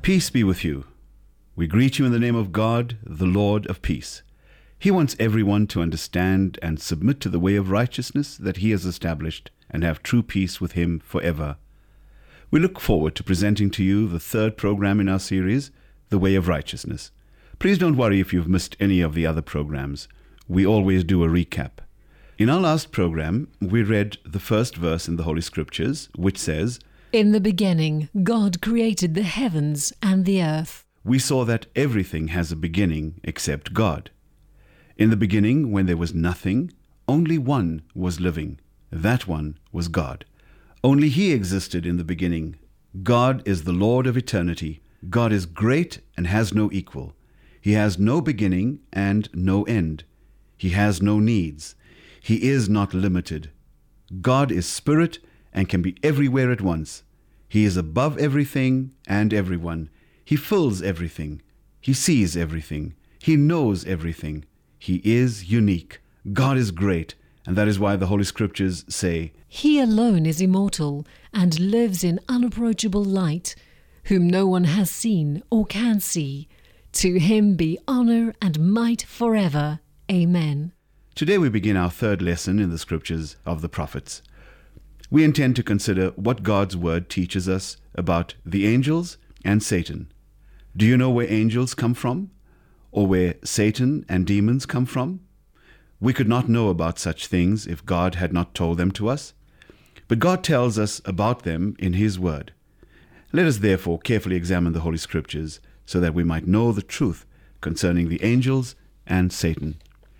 Peace be with you. We greet you in the name of God, the Lord of peace. He wants everyone to understand and submit to the way of righteousness that He has established and have true peace with Him forever. We look forward to presenting to you the third program in our series, The Way of Righteousness. Please don't worry if you've missed any of the other programs. We always do a recap. In our last program, we read the first verse in the Holy Scriptures, which says, "In the beginning, God created the heavens and the earth." We saw that everything has a beginning except God. In the beginning, when there was nothing, only one was living. That one was God. Only He existed in the beginning. God is the Lord of eternity. God is great and has no equal. He has no beginning and no end. He has no needs. He is not limited. God is spirit and can be everywhere at once. He is above everything and everyone. He fills everything. He sees everything. He knows everything. He is unique. God is great, and that is why the Holy Scriptures say, He alone is immortal and lives in unapproachable light, whom no one has seen or can see. To Him be honor and might forever. Amen. Today we begin our third lesson in the Scriptures of the prophets. We intend to consider what God's Word teaches us about the angels and Satan. Do you know where angels come from? Or where Satan and demons come from? We could not know about such things if God had not told them to us. But God tells us about them in His Word. Let us therefore carefully examine the Holy Scriptures so that we might know the truth concerning the angels and Satan.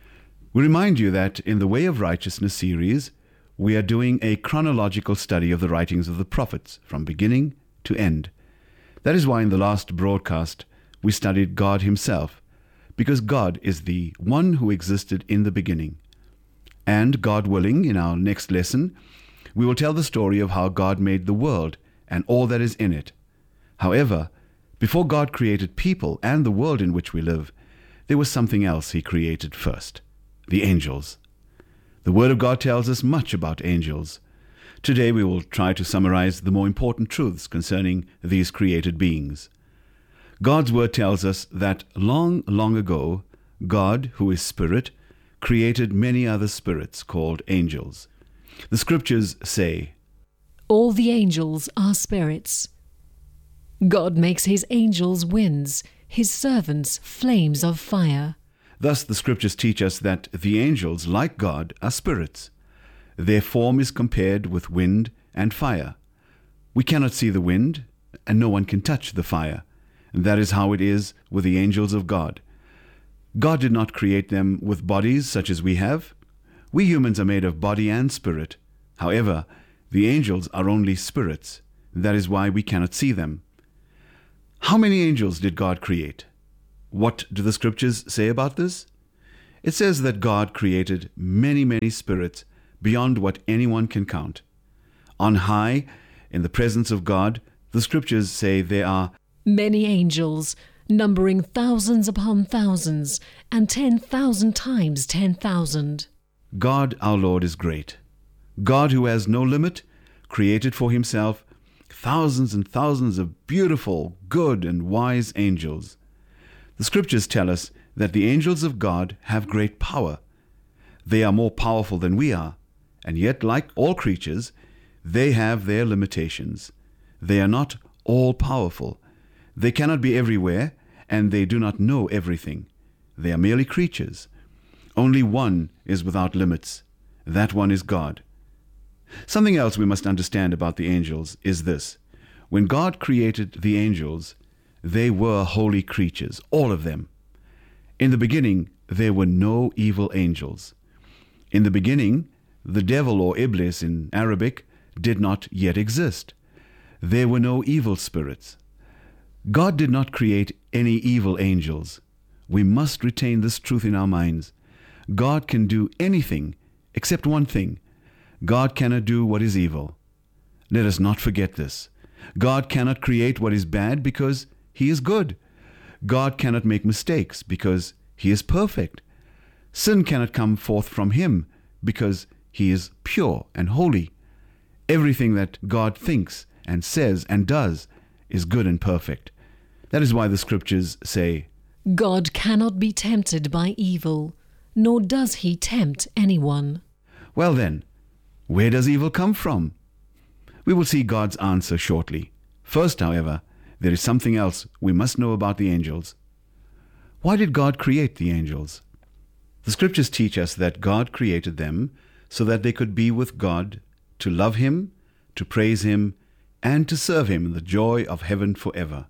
We remind you that in the Way of Righteousness series, we are doing a chronological study of the writings of the prophets from beginning to end. That is why in the last broadcast we studied God Himself, because God is the one who existed in the beginning. And God willing, in our next lesson, we will tell the story of how God made the world and all that is in it. However, before God created people and the world in which we live, there was something else He created first: the angels. The Word of God tells us much about angels. Today we will try to summarize the more important truths concerning these created beings. God's Word tells us that long, long ago, God, who is Spirit, created many other spirits called angels. The Scriptures say, All the angels are spirits. God makes His angels winds, His servants flames of fire. Thus the Scriptures teach us that the angels, like God, are spirits. Their form is compared with wind and fire. We cannot see the wind, and no one can touch the fire. And that is how it is with the angels of God. God did not create them with bodies such as we have. We humans are made of body and spirit. However, the angels are only spirits. That is why we cannot see them. How many angels did God create? What do the Scriptures say about this? It says that God created many, many spirits beyond what anyone can count. On high, in the presence of God, the Scriptures say there are many angels, numbering thousands upon thousands, and 10,000 times 10,000. God our Lord is great. God, who has no limit, created for Himself thousands and thousands of beautiful, good, and wise angels. The Scriptures tell us that the angels of God have great power. They are more powerful than we are, and yet, like all creatures, they have their limitations. They are not all-powerful. They cannot be everywhere, and they do not know everything. They are merely creatures. Only one is without limits. That one is God. Something else we must understand about the angels is this. When God created the angels, they were holy creatures, all of them. In the beginning, there were no evil angels. In the beginning, the devil, or Iblis in Arabic, did not yet exist. There were no evil spirits. God did not create any evil angels. We must retain this truth in our minds. God can do anything except one thing. God cannot do what is evil. Let us not forget this. God cannot create what is bad because He is good. God cannot make mistakes because He is perfect. Sin cannot come forth from Him because He is pure and holy. Everything that God thinks and says and does is good and perfect. That is why the scriptures say, God cannot be tempted by evil, nor does he tempt anyone. well then, where does evil come from? We will see God's answer shortly. First, however, there is something else we must know about the angels. Why did God create the angels? The scriptures teach us that God created them so that they could be with God, to love him, to praise him, and to serve him in the joy of heaven forever.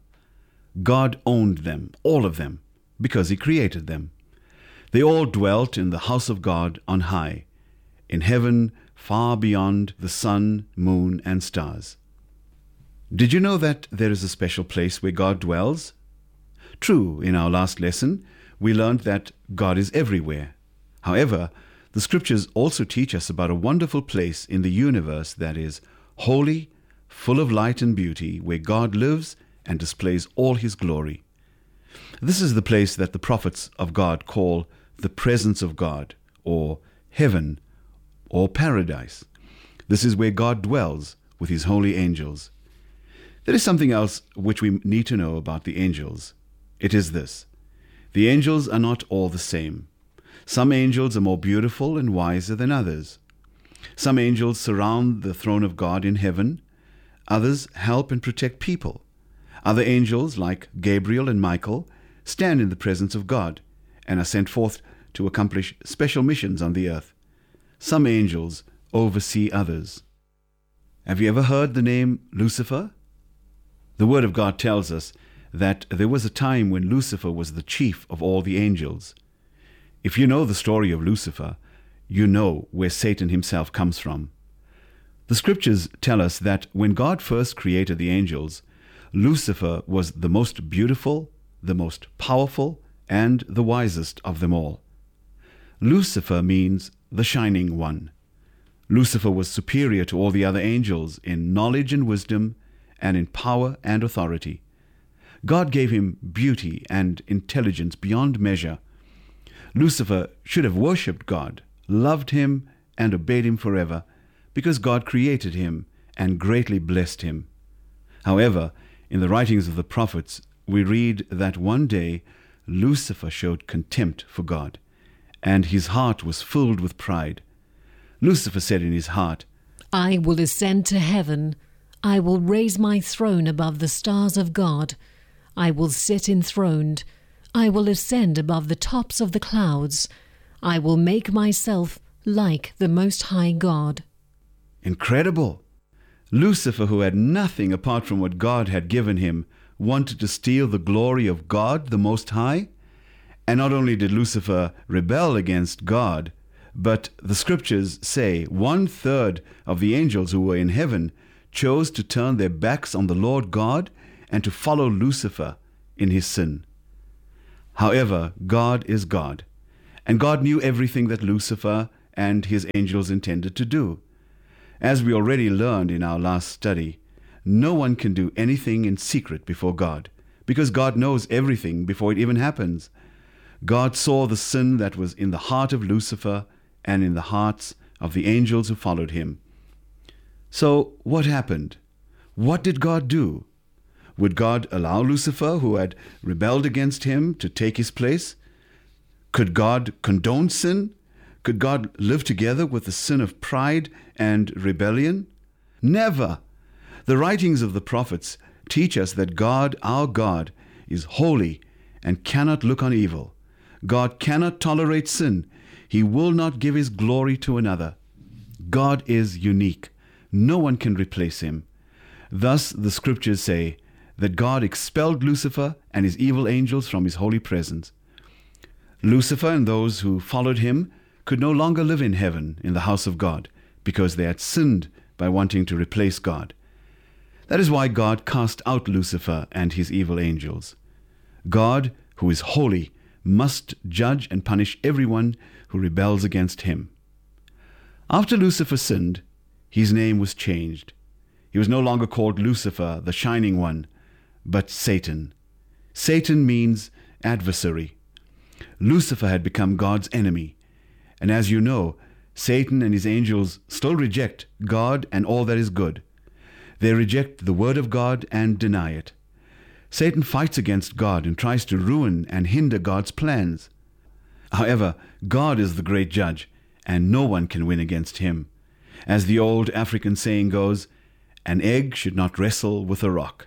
God owned them, all of them, because he created them. They all dwelt in the house of God on high, in heaven far beyond the sun, moon, and stars. Did you know that there is a special place where God dwells? True, in our last lesson, we learned that God is everywhere. However, the scriptures also teach us about a wonderful place in the universe that is holy, full of light and beauty, where God lives and displays all his glory. This is the place that the prophets of God call the presence of God, or heaven, or paradise. This is where God dwells with his holy angels. There is something else which we need to know about the angels. It is this: the angels are not all the same. Some angels are more beautiful and wiser than others. Some angels surround the throne of God in heaven. Others help and protect people. Other angels, like Gabriel and Michael, stand in the presence of God and are sent forth to accomplish special missions on the earth. Some angels oversee others. Have you ever heard the name Lucifer? The Word of God tells us that there was a time when Lucifer was the chief of all the angels. If you know the story of Lucifer, you know where Satan himself comes from. The scriptures tell us that when God first created the angels, Lucifer was the most beautiful, the most powerful, and the wisest of them all. Lucifer means the shining one. Lucifer was superior to all the other angels in knowledge and wisdom, and in power and authority. God gave him beauty and intelligence beyond measure. Lucifer should have worshipped God, loved him, and obeyed him forever, because God created him and greatly blessed him. However, in the writings of the prophets, we read that one day Lucifer showed contempt for God, and his heart was filled with pride. Lucifer said in his heart, I will ascend to heaven. I will raise my throne above the stars of God. I will sit enthroned. I will ascend above the tops of the clouds. I will make myself like the Most High God. Incredible! Lucifer, who had nothing apart from what God had given him, wanted to steal the glory of God, the Most High? And not only did Lucifer rebel against God, but the scriptures say 1/3 of the angels who were in heaven chose to turn their backs on the Lord God and to follow Lucifer in his sin. However, God is God, and God knew everything that Lucifer and his angels intended to do. As we already learned in our last study, no one can do anything in secret before God, because God knows everything before it even happens. God saw the sin that was in the heart of Lucifer and in the hearts of the angels who followed him. So what happened? What did God do? Would God allow Lucifer, who had rebelled against him, to take his place? Could God condone sin? Could God live together with the sin of pride and rebellion? Never! The writings of the prophets teach us that God, our God, is holy and cannot look on evil. God cannot tolerate sin. He will not give his glory to another. God is unique. No one can replace him. Thus the scriptures say that God expelled Lucifer and his evil angels from his holy presence. Lucifer and those who followed him could no longer live in heaven in the house of God, because they had sinned by wanting to replace God. That is why God cast out Lucifer and his evil angels. God, who is holy, must judge and punish everyone who rebels against him. After Lucifer sinned, his name was changed. He was no longer called Lucifer, the shining one, but Satan. Satan means adversary. Lucifer had become God's enemy. And as you know, Satan and his angels still reject God and all that is good. They reject the word of God and deny it. Satan fights against God and tries to ruin and hinder God's plans. However, God is the great judge, and no one can win against him. As the old African saying goes, an egg should not wrestle with a rock.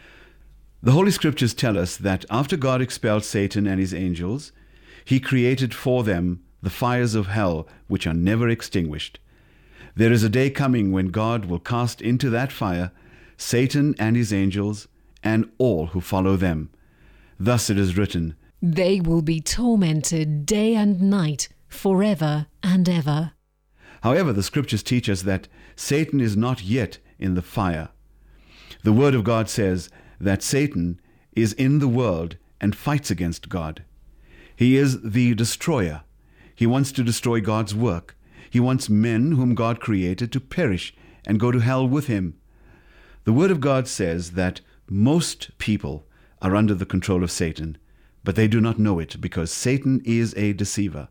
The Holy Scriptures tell us that after God expelled Satan and his angels, he created for them the fires of hell, which are never extinguished. There is a day coming when God will cast into that fire Satan and his angels and all who follow them. Thus it is written, They will be tormented day and night, forever and ever. However, the Scriptures teach us that Satan is not yet in the fire. The Word of God says that Satan is in the world and fights against God. He is the destroyer. He wants to destroy God's work. He wants men whom God created to perish and go to hell with him. The Word of God says that most people are under the control of Satan, but they do not know it because Satan is a deceiver.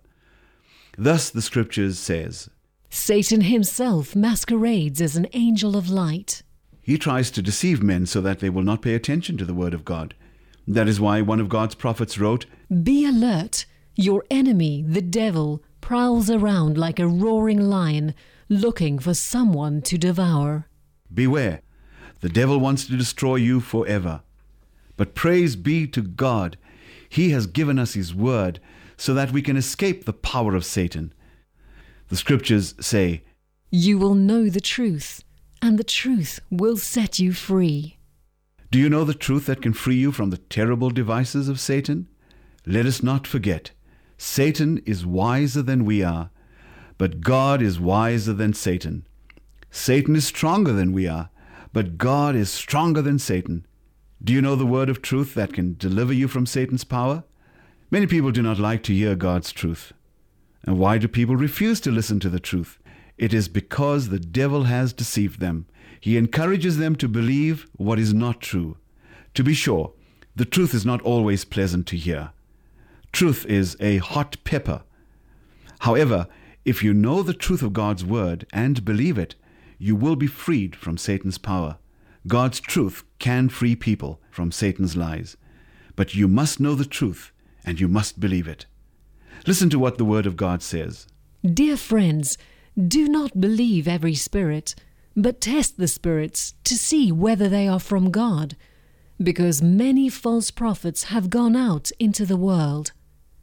Thus the Scriptures says, Satan himself masquerades as an angel of light. He tries to deceive men so that they will not pay attention to the Word of God. That is why one of God's prophets wrote, Be alert. Your enemy, the devil, prowls around like a roaring lion, looking for someone to devour. Beware. The devil wants to destroy you forever. But praise be to God, He has given us His Word so that we can escape the power of Satan. The Scriptures say, You will know the truth, and the truth will set you free. Do you know the truth that can free you from the terrible devices of Satan? Let us not forget, Satan is wiser than we are, but God is wiser than Satan. Satan is stronger than we are, but God is stronger than Satan. Do you know the word of truth that can deliver you from Satan's power? Many people do not like to hear God's truth. And why do people refuse to listen to the truth? It is because the devil has deceived them. He encourages them to believe what is not true. To be sure, the truth is not always pleasant to hear. Truth is a hot pepper. However, if you know the truth of God's word and believe it, you will be freed from Satan's power. God's truth can free people from Satan's lies. But you must know the truth and you must believe it. Listen to what the Word of God says. Dear friends, do not believe every spirit, but test the spirits to see whether they are from God, because many false prophets have gone out into the world.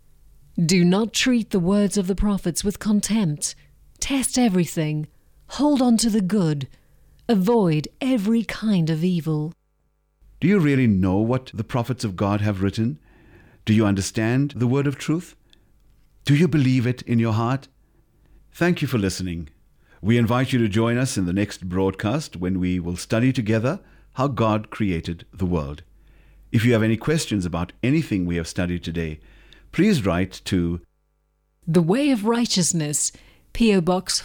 Do not treat the words of the prophets with contempt. Test everything. Hold on to the good. Avoid every kind of evil. Do you really know what the prophets of God have written? Do you understand the word of truth? Do you believe it in your heart? Thank you for listening. We invite you to join us in the next broadcast when we will study together how God created the world. If you have any questions about anything we have studied today, please write to The Way of Righteousness, P.O. Box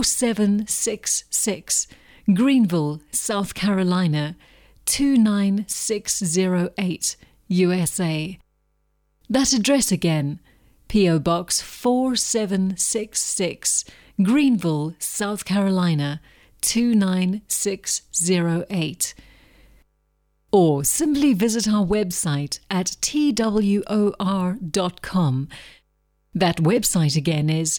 4766, Greenville, South Carolina, 29608, USA. That address again, P.O. Box 4766, Greenville, South Carolina, 29608. Or simply visit our website at twor.com. That website again is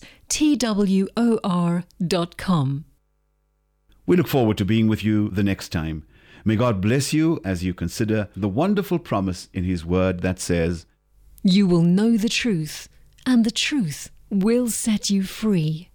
twor.com. We look forward to being with you the next time. May God bless you as you consider the wonderful promise in His Word that says, You will know the truth, and the truth will set you free.